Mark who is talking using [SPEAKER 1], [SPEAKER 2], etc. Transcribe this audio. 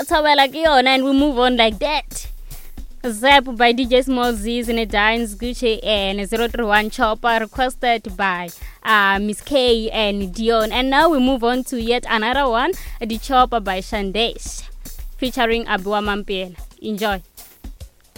[SPEAKER 1] Tawela Kiona, and we move on like that. Zap by DJ Small Z's in a Dines Gucci and 031 Chopper requested by Miss K and Dion. And now we move on to yet another one, the Chopper by Shandesh featuring Abua Mampiel. Enjoy.